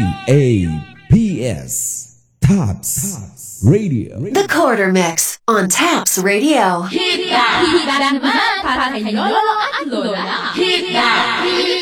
TAPS Taps Radio. The Quarter Mix on Taps Radio. Hit that! Hit that naman para kay Lolo at Lola. Hit that!